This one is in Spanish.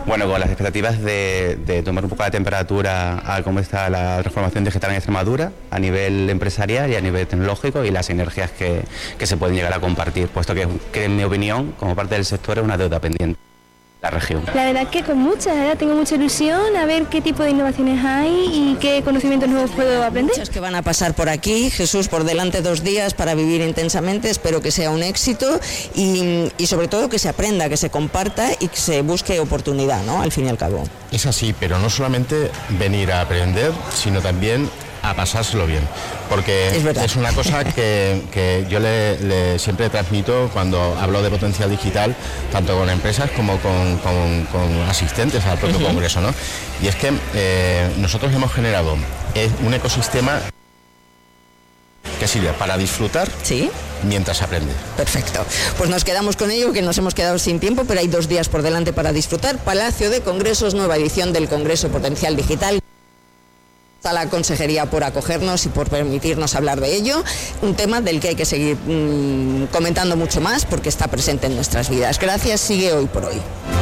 Bueno, con las expectativas de tomar un poco la temperatura a cómo está la transformación digital en Extremadura a nivel empresarial y a nivel tecnológico y las sinergias que se pueden llegar a compartir, puesto que en mi opinión, como parte del sector, es una deuda pendiente. La región. La verdad es que con muchas, tengo mucha ilusión a ver qué tipo de innovaciones hay y qué conocimientos nuevos puedo aprender. Muchas que van a pasar por aquí, Jesús, por delante 2 días para vivir intensamente, espero que sea un éxito y sobre todo que se aprenda, que se comparta y que se busque oportunidad, ¿no? Al fin y al cabo. Es así, pero no solamente venir a aprender, sino también a pasárselo bien, porque es una cosa que yo siempre transmito cuando hablo de potencial digital, tanto con empresas como con asistentes al propio Congreso, ¿no? Y es que nosotros hemos generado un ecosistema que sirve para disfrutar. ¿Sí? Mientras aprende. Perfecto. Pues nos quedamos con ello, que nos hemos quedado sin tiempo, pero hay 2 días por delante para disfrutar. Palacio de Congresos, nueva edición del Congreso Potencial Digital. A la Consejería por acogernos y por permitirnos hablar de ello, un tema del que hay que seguir comentando mucho más porque está presente en nuestras vidas. Gracias, sigue Hoy por Hoy.